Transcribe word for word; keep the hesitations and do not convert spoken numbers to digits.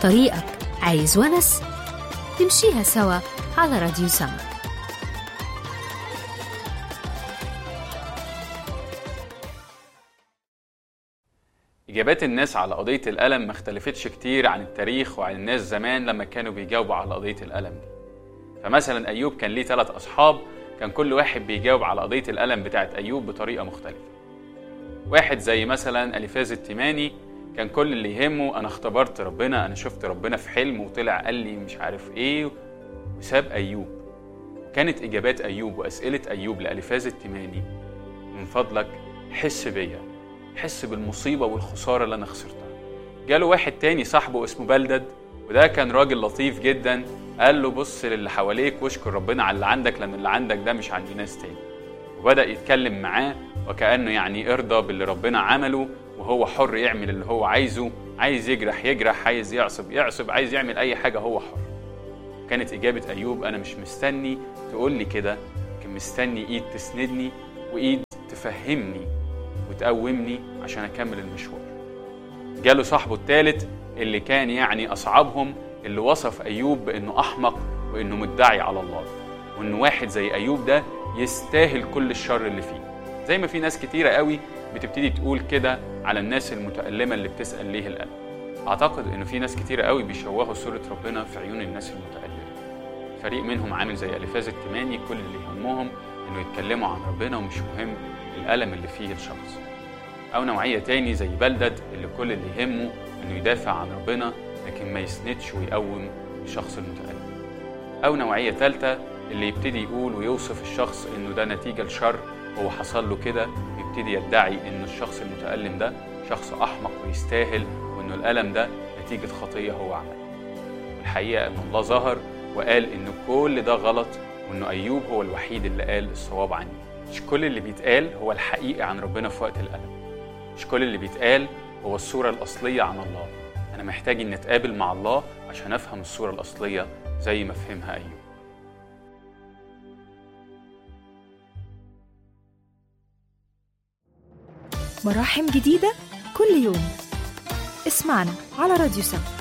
طريقك عايز ونس؟ نمشيها سوا على راديو سما. إجابات الناس على قضية الألم ما اختلفتش كتير عن التاريخ وعن الناس زمان لما كانوا بيجاوبوا على قضية الألم دي. فمثلا أيوب كان ليه ثلاث أصحاب، كان كل واحد بيجاوب على قضية الألم بتاعت أيوب بطريقة مختلفة. واحد زي مثلا أليفاز التيماني، كان كل اللي يهمه أنا اختبرت ربنا، أنا شفت ربنا في حلم وطلع قال لي مش عارف إيه وساب أيوب. كانت إجابات أيوب وأسئلة أيوب لأليفاز التيماني: من فضلك حس بيا، حس بالمصيبة والخسارة اللي أنا خسرتها. جاله واحد تاني صاحبه اسمه بلدد، وده كان راجل لطيف جدا، قال له بص للي حواليك واشكر ربنا على اللي عندك، لأن اللي عندك ده مش عند ناس تاني. وبدأ يتكلم معاه وكأنه يعني ارضى باللي ربنا عمله، وهو حر يعمل اللي هو عايزه، عايز يجرح يجرح، عايز يعصب يعصب، عايز يعمل أي حاجة هو حر. كانت إجابة أيوب: أنا مش مستني تقول لي كده، لكن مستني إيد تسندني وإيد تفهمني وتقومني عشان أكمل المشوار. جاله صاحبه الثالث اللي كان يعني أصعبهم، اللي وصف أيوب بأنه أحمق وأنه مدعي على الله، وأنه واحد زي أيوب ده يستاهل كل الشر اللي فيه. زي ما في ناس كتيرة قوي بتبتدي تقول كده على الناس المتألمة اللي بتسأل ليه الألم. أعتقد أنه في ناس كتيرة قوي بيشوهوا صورة ربنا في عيون الناس المتألمة. فريق منهم عامل زي أليفاز التيماني، كل اللي يهمهم أنه يتكلموا عن ربنا ومش مهم الألم اللي فيه الشخص. أو نوعية تاني زي بلدد، اللي كل اللي يهمه أنه يدافع عن ربنا لكن ما يسندش ويقوم الشخص المتألم. أو نوعية ثالثة اللي يبتدي يقول ويوصف الشخص أنه ده نتيجة لشر هو حصل له كده، يبتدي يدعي أنه الشخص المتألم ده شخص أحمق ويستاهل، وأنه الألم ده نتيجة خطية هو عملها. والحقيقة أن الله ظهر وقال أنه كل ده غلط، وأنه أيوب هو الوحيد اللي قال الصواب عني. مش كل اللي بيتقال هو الحقيقة عن ربنا في وقت الألم، مش كل اللي بيتقال هو الصورة الأصلية عن الله. أنا محتاج أن أتقابل مع الله عشان أفهم الصورة الأصلية زي ما فهمها أيوب. مراحم جديدة كل يوم. اسمعنا على راديو سما.